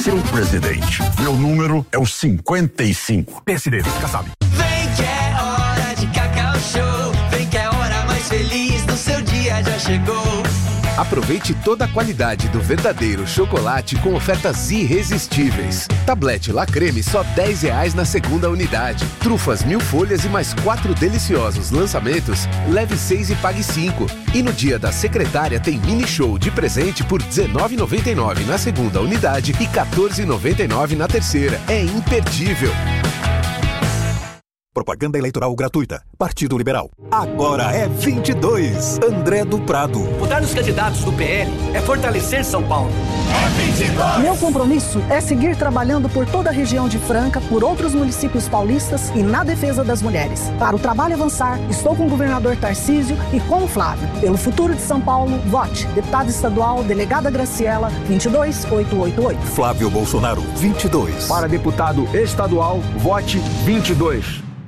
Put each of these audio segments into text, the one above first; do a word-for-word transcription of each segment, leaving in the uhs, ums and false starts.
seu presidente. Meu número é o cinquenta e cinco. P S D, fica sabe. Vem que é hora de Cacau Show. Vem que é a hora mais feliz do seu dia já chegou. Aproveite toda a qualidade do verdadeiro chocolate com ofertas irresistíveis. Tablete La Creme só dez reais na segunda unidade. Trufas mil folhas e mais quatro deliciosos lançamentos, leve seis e pague cinco. E no dia da secretária tem mini show de presente por dezenove reais e noventa e nove centavos na segunda unidade e quatorze reais e noventa e nove centavos na terceira. É imperdível. Propaganda eleitoral gratuita. Partido Liberal. Agora é vinte e dois. André do Prado. Votar nos candidatos do P L é fortalecer São Paulo. É vinte e dois. Meu compromisso é seguir trabalhando por toda a região de Franca, por outros municípios paulistas e na defesa das mulheres. Para o trabalho avançar, estou com o governador Tarcísio e com o Flávio. Pelo futuro de São Paulo, vote. Deputada estadual, delegada Graciela, vinte e dois mil oitocentos e oitenta e oito. Flávio Bolsonaro, vinte e dois. Para deputado estadual, vote vinte e dois.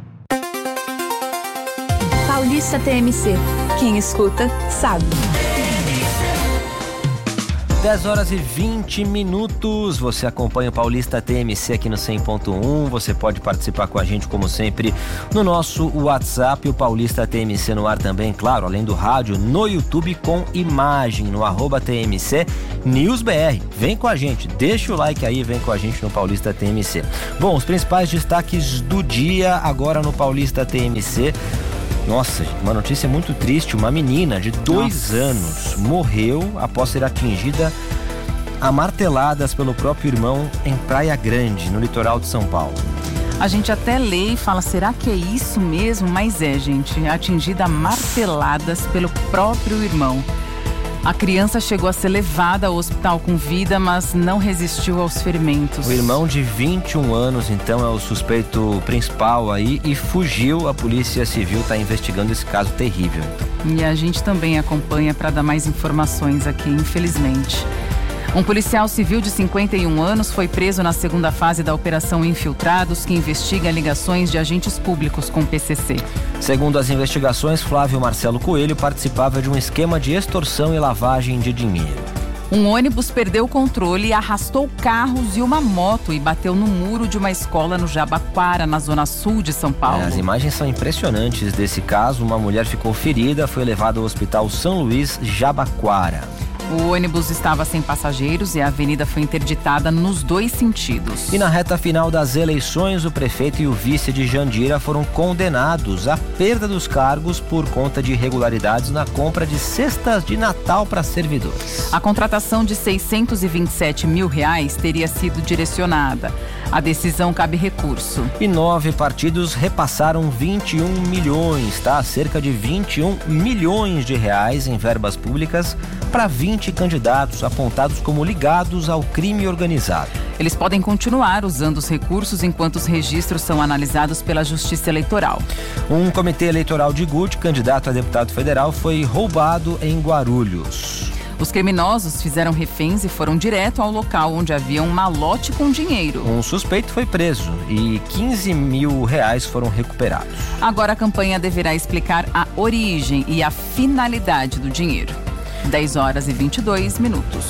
Paulista T M C. Quem escuta, sabe. dez horas e vinte minutos, você acompanha o Paulista T M C aqui no cem ponto um, você pode participar com a gente como sempre no nosso WhatsApp, o Paulista T M C no ar também, claro, além do rádio, no YouTube com imagem, no arroba T M C News B R. Vem com a gente, deixa o like aí, vem com a gente no Paulista T M C. Bom, os principais destaques do dia agora no Paulista T M C. Nossa, uma notícia muito triste, uma menina de dois Nossa. anos morreu após ser atingida a marteladas pelo próprio irmão em Praia Grande, no litoral de São Paulo. A gente até lê e fala, será que é isso mesmo? Mas é, gente, atingida a marteladas pelo próprio irmão. A criança chegou a ser levada ao hospital com vida, mas não resistiu aos ferimentos. O irmão de vinte e um anos, então, é o suspeito principal aí e fugiu. A Polícia Civil está investigando esse caso terrível. E a gente também acompanha para dar mais informações aqui, infelizmente. Um policial civil de cinquenta e um anos foi preso na segunda fase da Operação Infiltrados, que investiga ligações de agentes públicos com o P C C. Segundo as investigações, Flávio Marcelo Coelho participava de um esquema de extorsão e lavagem de dinheiro. Um ônibus perdeu o controle e arrastou carros e uma moto e bateu no muro de uma escola no Jabaquara, na zona sul de São Paulo. É, as imagens são impressionantes desse caso. Uma mulher ficou ferida, foi levada ao Hospital São Luís, Jabaquara. O ônibus estava sem passageiros e a avenida foi interditada nos dois sentidos. E na reta final das eleições, o prefeito e o vice de Jandira foram condenados à perda dos cargos por conta de irregularidades na compra de cestas de Natal para servidores. A contratação de seiscentos e vinte e sete mil reais teria sido direcionada. A decisão cabe recurso. E nove partidos repassaram vinte e um milhões, tá? Cerca de vinte e um milhões de reais em verbas públicas para vinte candidatos apontados como ligados ao crime organizado. Eles podem continuar usando os recursos enquanto os registros são analisados pela Justiça Eleitoral. Um comitê eleitoral de Gude, candidato a deputado federal, foi roubado em Guarulhos. Os criminosos fizeram reféns e foram direto ao local onde havia um malote com dinheiro. Um suspeito foi preso e quinze mil reais foram recuperados. Agora a campanha deverá explicar a origem e a finalidade do dinheiro. dez horas e vinte e dois minutos.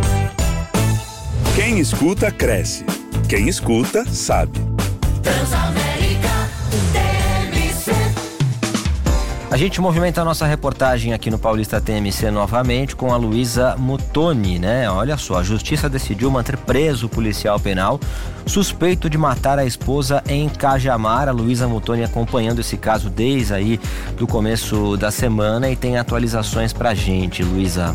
Quem escuta, cresce. Quem escuta, sabe. Transamérica T M C. A gente movimenta a nossa reportagem aqui no Paulista T M C novamente com a Luísa Muttoni, né? Olha só, a justiça decidiu manter preso o policial penal suspeito de matar a esposa em Cajamar. A Luísa Muttoni acompanhando esse caso desde aí do começo da semana e tem atualizações pra gente, Luísa.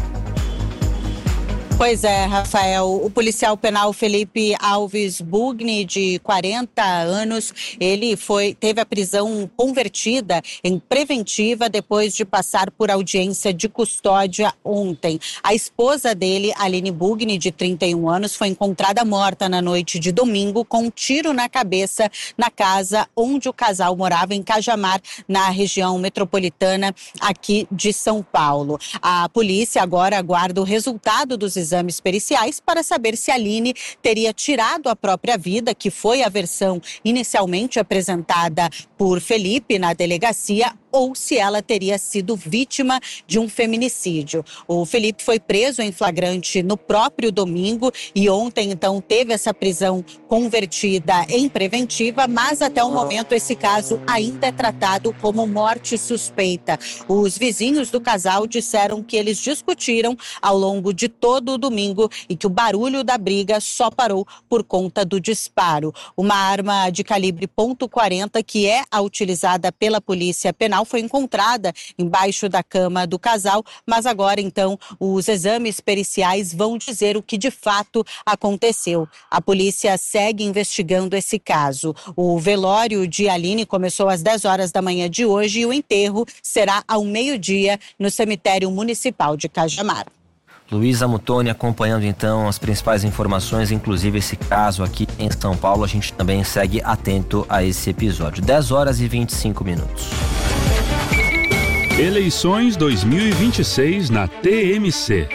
Pois é, Rafael, o policial penal Felipe Alves Bugni, de quarenta anos, ele foi, teve a prisão convertida em preventiva depois de passar por audiência de custódia ontem. A esposa dele, Aline Bugni, de trinta e um anos, foi encontrada morta na noite de domingo com um tiro na cabeça na casa onde o casal morava em Cajamar, na região metropolitana aqui de São Paulo. A polícia agora aguarda o resultado dos exames periciais para saber se Aline teria tirado a própria vida, que foi a versão inicialmente apresentada por Felipe na delegacia, ou se ela teria sido vítima de um feminicídio. O Felipe foi preso em flagrante no próprio domingo e ontem, então, teve essa prisão convertida em preventiva, mas até o momento esse caso ainda é tratado como morte suspeita. Os vizinhos do casal disseram que eles discutiram ao longo de todo o domingo e que o barulho da briga só parou por conta do disparo. Uma arma de calibre ponto quarenta, que é a utilizada pela Polícia Penal, foi encontrada embaixo da cama do casal, mas agora então os exames periciais vão dizer o que de fato aconteceu. A polícia segue investigando esse caso. O velório de Aline começou às dez horas da manhã de hoje e o enterro será ao meio-dia no cemitério municipal de Cajamar. Luísa Mutoni acompanhando então as principais informações, inclusive esse caso aqui em São Paulo. A gente também segue atento a esse episódio. dez horas e vinte e cinco minutos. Eleições dois mil e vinte e seis na T M C.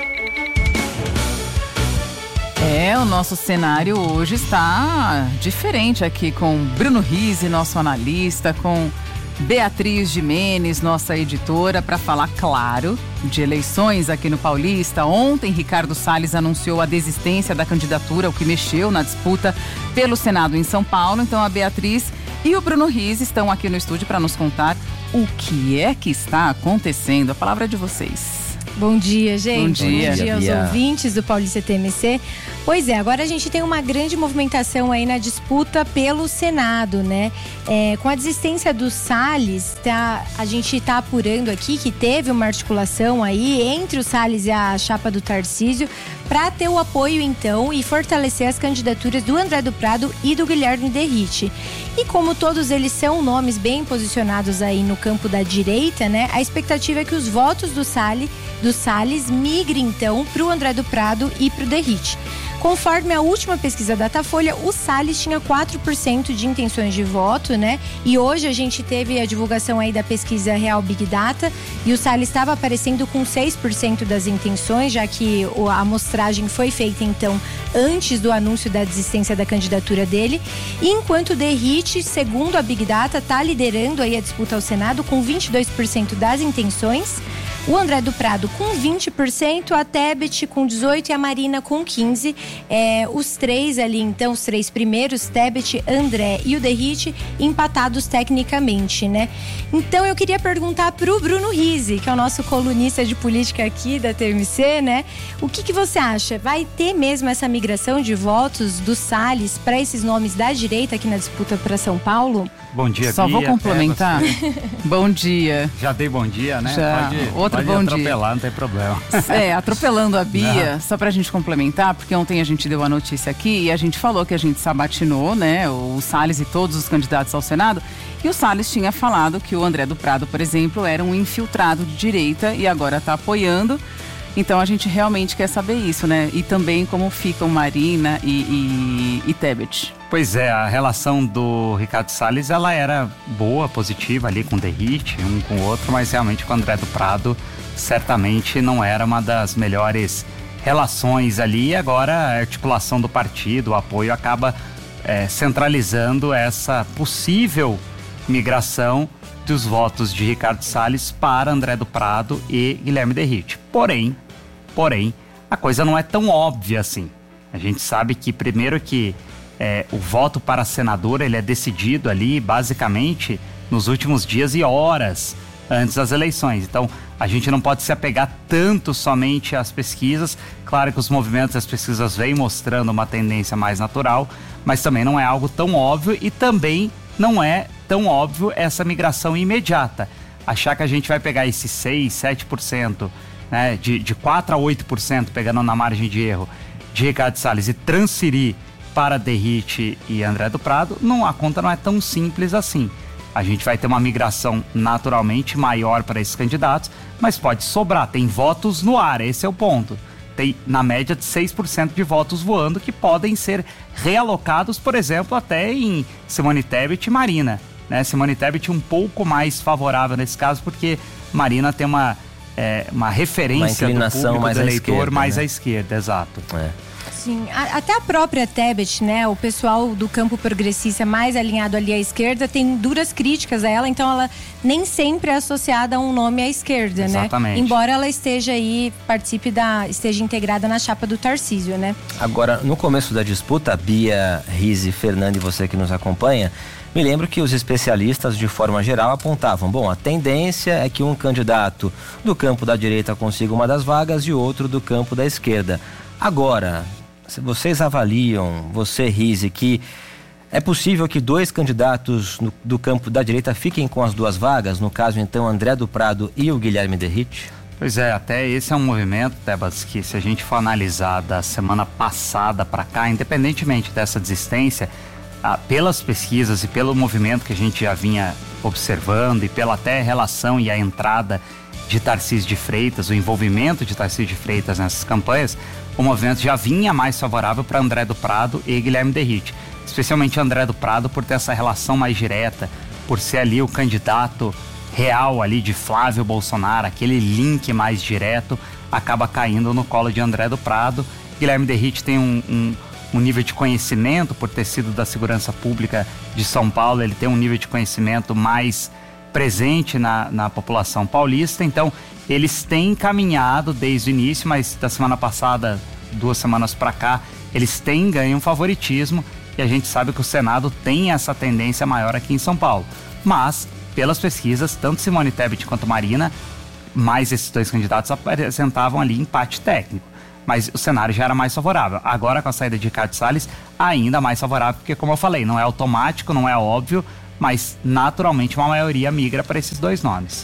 É, o nosso cenário hoje está diferente aqui com Bruno Rizzi, nosso analista, com Beatriz Gimenez, nossa editora, para falar, claro, de eleições aqui no Paulista. Ontem, Ricardo Salles anunciou a desistência da candidatura, o que mexeu na disputa pelo Senado em São Paulo. Então, a Beatriz e o Bruno Rizzi estão aqui no estúdio para nos contar o que é que está acontecendo. A palavra é de vocês. Bom dia, gente. Bom dia, Bom dia aos Bia. ouvintes do Paulista T M C. Pois é, agora a gente tem uma grande movimentação aí na disputa pelo Senado, né? É, com a desistência do Salles, tá, a gente está apurando aqui que teve uma articulação aí entre o Salles e a chapa do Tarcísio para ter o apoio, então, e fortalecer as candidaturas do André do Prado e do Guilherme Derrite. E como todos eles são nomes bem posicionados aí no campo da direita, né? A expectativa é que os votos do Salles, do Salles migrem, então, para o André do Prado e para o Derrite. Conforme a última pesquisa Datafolha, o Salles tinha quatro por cento de intenções de voto, né? E hoje a gente teve a divulgação aí da pesquisa Real Big Data e o Salles estava aparecendo com seis por cento das intenções, já que a amostragem foi feita, então, antes do anúncio da desistência da candidatura dele. E enquanto o Derrite, segundo a Big Data, está liderando aí a disputa ao Senado com vinte e dois por cento das intenções. O André do Prado com vinte por cento, a Tebet com dezoito por cento e a Marina com quinze por cento. É, os três ali, então, os três primeiros, Tebet, André e o Derrite, empatados tecnicamente, né? Então eu queria perguntar pro Bruno Rizzi, que é o nosso colunista de política aqui da T M C, né? O que, que você acha? Vai ter mesmo essa migração de votos do Salles para esses nomes da direita aqui na disputa para São Paulo? Bom dia, Só Bia, vou complementar. Bom dia. Já dei bom dia, né? Já. Pode, Outro pode bom atropelar, dia. não tem problema. É, atropelando a Bia, Não. só pra gente complementar, porque ontem a gente deu a notícia aqui e a gente falou que a gente sabatinou, né, o Salles e todos os candidatos ao Senado, e o Salles tinha falado que o André do Prado, por exemplo, era um infiltrado de direita e agora tá apoiando. Então a gente realmente quer saber isso, né? E também como ficam Marina e, e, e Tebet. Pois é, a relação do Ricardo Salles, ela era boa, positiva ali com o Derrite, um com o outro, mas realmente com o André do Prado, certamente não era uma das melhores relações ali. E agora a articulação do partido, o apoio, acaba é, centralizando essa possível migração dos votos de Ricardo Salles para André do Prado e Guilherme Derrite. Porém, porém, a coisa não é tão óbvia assim. A gente sabe que, primeiro, que é, o voto para senador ele é decidido ali, basicamente, nos últimos dias e horas antes das eleições. Então, a gente não pode se apegar tanto somente às pesquisas. Claro que os movimentos das pesquisas vêm mostrando uma tendência mais natural, mas também não é algo tão óbvio e também não é tão óbvio essa migração imediata. Achar que a gente vai pegar esses seis, sete por cento, né, de, de quatro a oito por cento, pegando na margem de erro, de Ricardo Salles e transferir para Derrite e André do Prado, não, a conta não é tão simples assim. A gente vai ter uma migração naturalmente maior para esses candidatos, mas pode sobrar, tem votos no ar, esse é o ponto. Tem na média de seis por cento de votos voando que podem ser realocados, por exemplo, até em Simone Tebet e Marina. Né? Simone Tebet um pouco mais favorável nesse caso, porque Marina tem uma, é, uma referência uma do público mais do à eleitor esquerda, mais né? à esquerda, exato. É. Sim, a, até a própria Tebet, né, o pessoal do campo progressista mais alinhado ali à esquerda tem duras críticas a ela, então ela nem sempre é associada a um nome à esquerda, Exatamente. né? Embora ela esteja aí, participe da, esteja integrada na chapa do Tarcísio, né? Agora, no começo da disputa, Bia, Rizzi, Fernando e você que nos acompanha, me lembro que os especialistas, de forma geral, apontavam, bom, a tendência é que um candidato do campo da direita consiga uma das vagas e outro do campo da esquerda. Agora, se vocês avaliam, você, Rizzi, que é possível que dois candidatos no, do campo da direita fiquem com as duas vagas, no caso, então, André do Prado e o Guilherme Derrite? Pois é, até esse é um movimento, Tebas, que se a gente for analisar da semana passada para cá, independentemente dessa desistência, ah, pelas pesquisas e pelo movimento que a gente já vinha observando e pela até relação e a entrada de Tarcísio de Freitas, o envolvimento de Tarcísio de Freitas nessas campanhas, o movimento já vinha mais favorável para André do Prado e Guilherme Derrite, especialmente André do Prado por ter essa relação mais direta, por ser ali o candidato real ali de Flávio Bolsonaro, aquele link mais direto acaba caindo no colo de André do Prado. Guilherme Derrite tem um, um um nível de conhecimento, por ter sido da segurança pública de São Paulo, ele tem um nível de conhecimento mais presente na, na população paulista, então eles têm caminhado desde o início, mas da semana passada, duas semanas para cá, eles têm ganho um favoritismo e a gente sabe que o Senado tem essa tendência maior aqui em São Paulo, mas pelas pesquisas, tanto Simone Tebet quanto Marina, mais esses dois candidatos apresentavam ali empate técnico. Mas o cenário já era mais favorável. Agora, com a saída de Ricardo Salles, ainda mais favorável, porque, como eu falei, não é automático, não é óbvio, mas naturalmente uma maioria migra para esses dois nomes.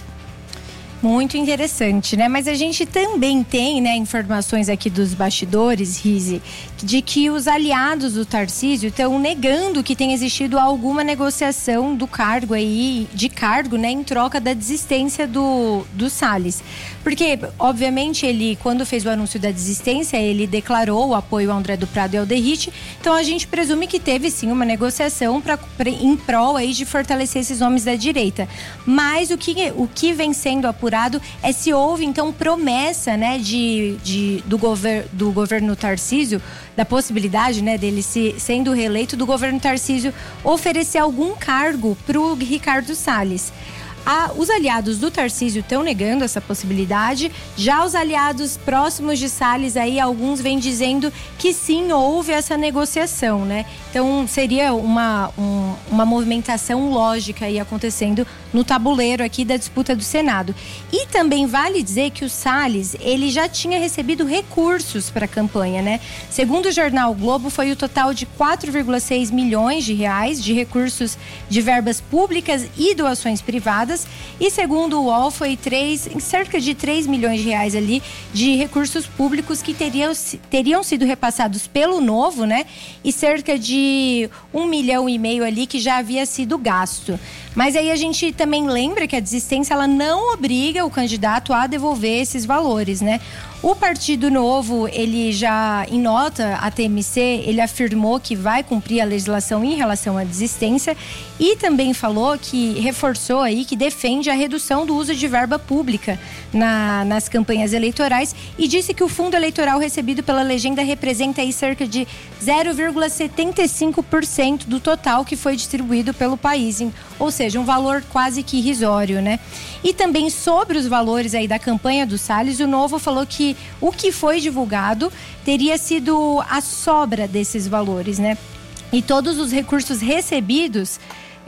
Muito interessante, né? Mas a gente também tem, né, informações aqui dos bastidores, Rizzi, de que os aliados do Tarcísio estão negando que tenha existido alguma negociação do cargo aí, de cargo, né, em troca da desistência do, do Salles. Porque, obviamente, ele, quando fez o anúncio da desistência, ele declarou o apoio ao André do Prado e ao Derrite, então a gente presume que teve sim uma negociação pra, pra, em prol aí de fortalecer esses homens da direita. Mas o que, o que vem sendo apurado é se houve, então, promessa, né, de, de, do, gover, do governo Tarcísio, da possibilidade, né, dele se, sendo reeleito, do governo Tarcísio oferecer algum cargo para o Ricardo Salles. Ah, os aliados do Tarcísio estão negando essa possibilidade. Já os aliados próximos de Salles, aí alguns vêm dizendo que sim, houve essa negociação, né? Então seria uma, um, uma movimentação lógica aí acontecendo no tabuleiro aqui da disputa do Senado. E também vale dizer que o Salles, ele já tinha recebido recursos para a campanha, né? Segundo o jornal o Globo, foi o total de quatro vírgula seis milhões de reais de recursos de verbas públicas e doações privadas. E segundo o U O L, foi três, cerca de três milhões de reais ali de recursos públicos que teriam, teriam sido repassados pelo Novo, né? E cerca de um milhão e meio ali que já havia sido gasto. Mas aí a gente também lembra que a desistência, ela não obriga o candidato a devolver esses valores, né? O Partido Novo, ele já, em nota, a T M C, ele afirmou que vai cumprir a legislação em relação à desistência e também falou que, reforçou aí que defende a redução do uso de verba pública na, nas campanhas eleitorais e disse que o fundo eleitoral recebido pela legenda representa aí cerca de zero vírgula setenta e cinco por cento do total que foi distribuído pelo país, hein? Ou seja, um valor quase que irrisório, né? E também sobre os valores aí da campanha do Salles, o Novo falou que o que foi divulgado teria sido a sobra desses valores, né? E todos os recursos recebidos,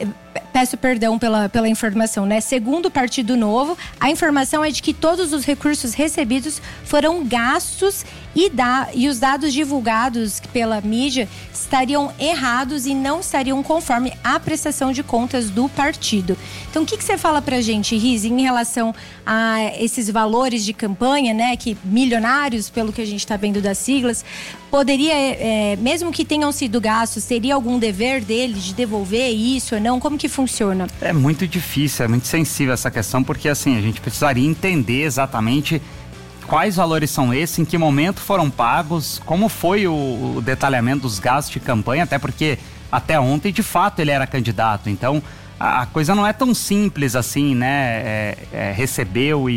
peço perdão pela, pela informação, né? Segundo o Partido Novo, a informação é de que todos os recursos recebidos foram gastos e, da, e os dados divulgados pela mídia estariam errados e não estariam conforme a prestação de contas do partido. Então, o que, que você fala pra gente, Rizzi, em relação a esses valores de campanha, né? Que milionários, pelo que a gente está vendo das siglas, poderia, é, mesmo que tenham sido gastos, teria algum dever dele de devolver isso ou não? Como que funciona? É muito difícil, é muito sensível essa questão, porque assim, a gente precisaria entender exatamente quais valores são esses, em que momento foram pagos, como foi o, o detalhamento dos gastos de campanha, até porque até ontem, de fato, ele era candidato. Então, a, a coisa não é tão simples assim, né? É, é, recebeu e,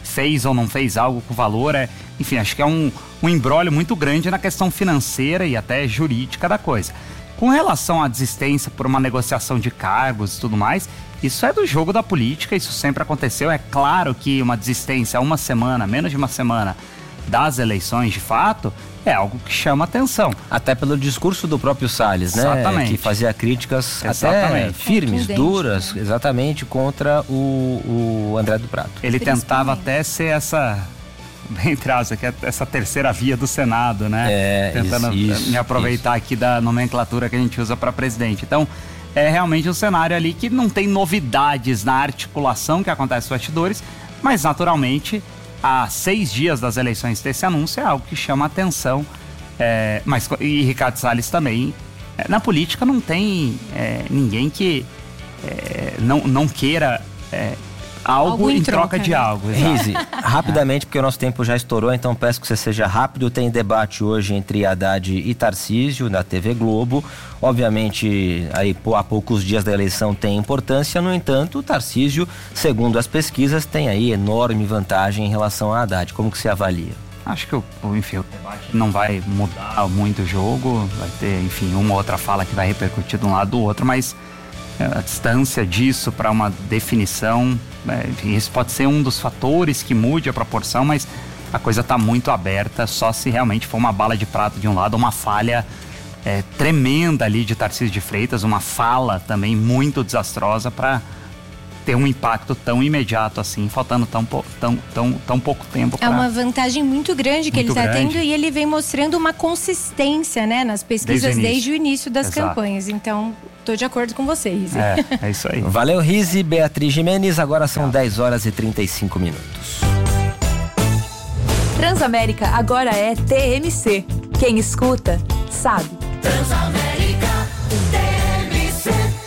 fez ou não fez algo com valor. É, enfim, acho que é um, um imbróglio muito grande na questão financeira e até jurídica da coisa. Com relação à desistência por uma negociação de cargos e tudo mais, isso é do jogo da política, isso sempre aconteceu. É claro que uma desistência uma semana, menos de uma semana das eleições de fato, é algo que chama atenção. Até pelo discurso do próprio Salles, né? Exatamente. Que fazia críticas Exatamente. até firmes, duras, exatamente, contra o, o André do Prado. Ele tentava até ser essa, entre aspas, essa terceira via do Senado, né? É, Tentando isso, me aproveitar isso. aqui da nomenclatura que a gente usa para presidente. Então, é realmente um cenário ali que não tem novidades na articulação que acontece nos bastidores, mas naturalmente, há seis dias das eleições desse anúncio é algo que chama atenção. É, mas, e Ricardo Salles também. É, na política não tem é, ninguém que é, não, não queira é, algo, algo em troca, troca de né? algo. Rise, rapidamente, porque o nosso tempo já estourou, então peço que você seja rápido. Tem debate hoje entre Haddad e Tarcísio na T V Globo. Obviamente, aí há poucos dias da eleição tem importância, no entanto, o Tarcísio, segundo as pesquisas, tem aí enorme vantagem em relação a Haddad. Como que você avalia? Acho que o, enfim, o debate não vai mudar muito o jogo, vai ter, enfim, uma ou outra fala que vai repercutir de um lado do outro, mas a distância disso para uma definição, é, isso pode ser um dos fatores que mude a proporção, mas a coisa está muito aberta, só se realmente for uma bala de prata de um lado, uma falha é, tremenda ali de Tarcísio de Freitas, uma fala também muito desastrosa para ter um impacto tão imediato assim, faltando tão, tão, tão, tão pouco tempo. Pra... É uma vantagem muito grande que muito ele está tendo, e ele vem mostrando uma consistência, né, nas pesquisas desde o início, desde o início das Exato. campanhas. Então, tô de acordo com você, Rise. É, é isso aí. Valeu, Rise. Beatriz Gimenez, agora são dez horas e trinta e cinco minutos. Transamérica agora é T M C. Quem escuta, sabe. Transamérica, T M C.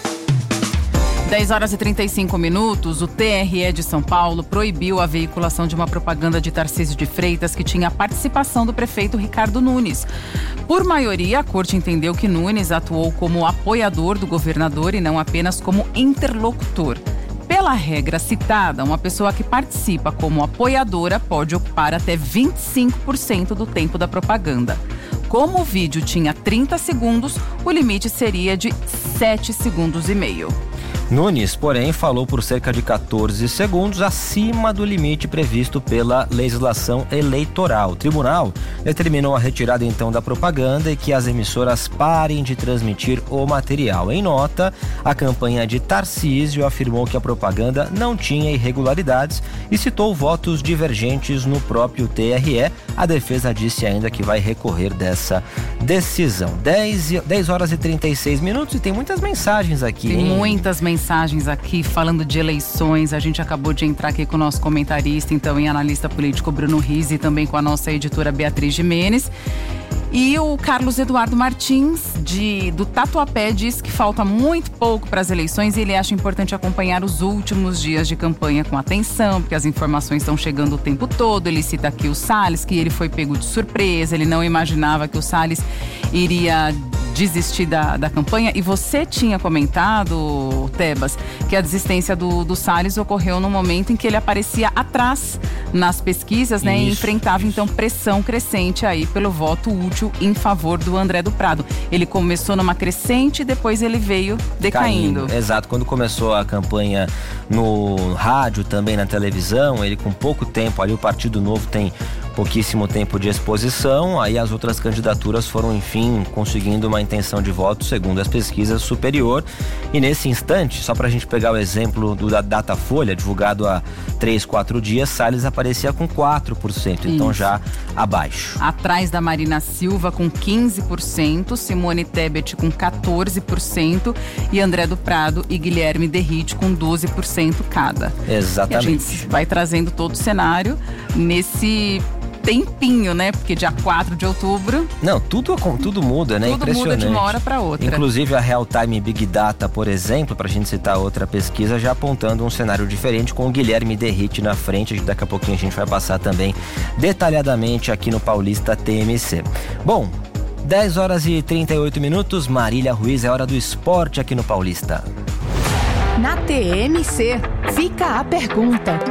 dez horas e trinta e cinco minutos, o T R E de São Paulo proibiu a veiculação de uma propaganda de Tarcísio de Freitas que tinha a participação do prefeito Ricardo Nunes. Por maioria, a corte entendeu que Nunes atuou como apoiador do governador e não apenas como interlocutor. Pela regra citada, uma pessoa que participa como apoiadora pode ocupar até vinte e cinco por cento do tempo da propaganda. Como o vídeo tinha trinta segundos, o limite seria de sete segundos e meio. Nunes, porém, falou por cerca de quatorze segundos acima do limite previsto pela legislação eleitoral. O tribunal determinou a retirada então da propaganda e que as emissoras parem de transmitir o material. Em nota, a campanha de Tarcísio afirmou que a propaganda não tinha irregularidades e citou votos divergentes no próprio T R E. A defesa disse ainda que vai recorrer dessa decisão. dez horas e trinta e seis minutos e tem muitas mensagens aqui. Tem hein? muitas mensagens. mensagens aqui falando de eleições. A gente acabou de entrar aqui com o nosso comentarista, então, e analista político Bruno Rise, e também com a nossa editora Beatriz Gimenez. E o Carlos Eduardo Martins, de, do Tatuapé, diz que falta muito pouco para as eleições e ele acha importante acompanhar os últimos dias de campanha com atenção, porque as informações estão chegando o tempo todo. Ele cita aqui o Salles, que ele foi pego de surpresa, ele não imaginava que o Salles iria desistir da, da campanha. E você tinha comentado, Tebas, que a desistência do, do Salles ocorreu no momento em que ele aparecia atrás nas pesquisas, né? Isso, e enfrentava isso. então pressão crescente aí pelo voto útil em favor do André do Prado. Ele começou numa crescente e depois ele veio decaindo. Caindo. Exato, quando começou a campanha no rádio, também na televisão, ele com pouco tempo ali, o Partido Novo tem pouquíssimo tempo de exposição, aí as outras candidaturas foram, enfim, conseguindo uma intenção de voto, segundo as pesquisas, superior. E nesse instante, só pra gente pegar o exemplo do da Datafolha, divulgado há três, quatro dias, Salles aparecia com quatro por cento, então Isso. já abaixo. Atrás da Marina Silva com quinze por cento, Simone Tebet com quatorze por cento e André do Prado e Guilherme Derrite com doze por cento cada. Exatamente. E a gente vai trazendo todo o cenário nesse tempinho, né? Porque dia quatro de outubro... Não, tudo, tudo muda, né? Tudo Impressionante. muda de uma hora para outra. Inclusive a Real Time Big Data, por exemplo, pra gente citar outra pesquisa, já apontando um cenário diferente com o Guilherme Derrite na frente. Daqui a pouquinho a gente vai passar também detalhadamente aqui no Paulista T M C. Bom, dez horas e trinta e oito minutos, Marília Ruiz, é hora do esporte aqui no Paulista. Na T M C, fica a pergunta.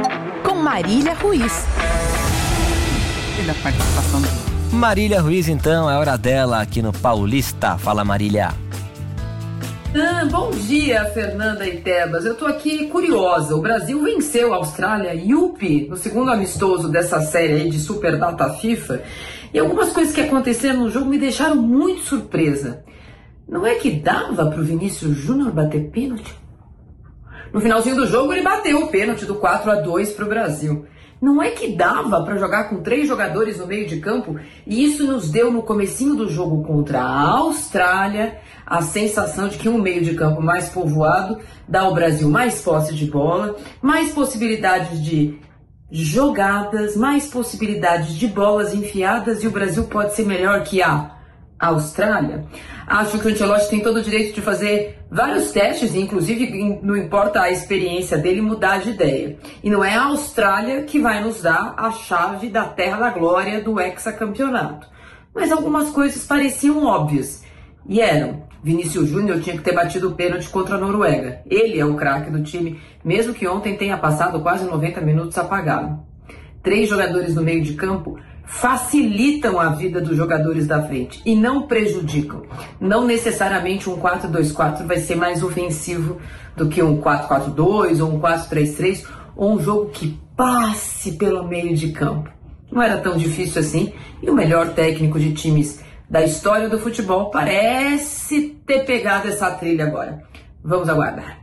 com Marília Ruiz. E da participação do... Marília Ruiz, então, é hora dela aqui no Paulista. Fala, Marília. Ah, bom dia, Fernanda e Tebas. Eu tô aqui curiosa. O Brasil venceu a Austrália Yupi no segundo amistoso dessa série aí de Super Data FIFA. E algumas coisas que aconteceram no jogo me deixaram muito surpresa. Não é que dava pro Vinícius Júnior bater pênalti? No finalzinho do jogo ele bateu o pênalti do quatro a dois pro Brasil. Não é que dava para jogar com três jogadores no meio de campo? E isso nos deu no comecinho do jogo contra a Austrália a sensação de que um meio de campo mais povoado dá ao Brasil mais posse de bola, mais possibilidades de jogadas, mais possibilidades de bolas enfiadas, e o Brasil pode ser melhor que a Austrália. Acho que o Ancelotti tem todo o direito de fazer vários testes, e inclusive não importa a experiência dele mudar de ideia. E não é a Austrália que vai nos dar a chave da terra da glória do hexacampeonato. Mas algumas coisas pareciam óbvias. E eram: Vinícius Júnior tinha que ter batido o pênalti contra a Noruega. Ele é o craque do time, mesmo que ontem tenha passado quase noventa minutos apagado. Três jogadores no meio de campo facilitam a vida dos jogadores da frente e não prejudicam. Não necessariamente um quatro dois quatro vai ser mais ofensivo do que um quatro quatro dois ou um quatro três três ou um jogo que passe pelo meio de campo. Não era tão difícil assim, e o melhor técnico de times da história do futebol parece ter pegado essa trilha agora. Vamos aguardar.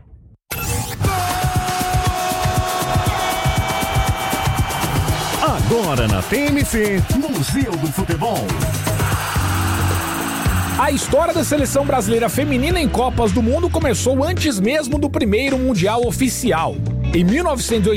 Agora na T M C, Museu do Futebol. A história da seleção brasileira feminina em Copas do Mundo começou antes mesmo do primeiro Mundial oficial. Em mil novecentos e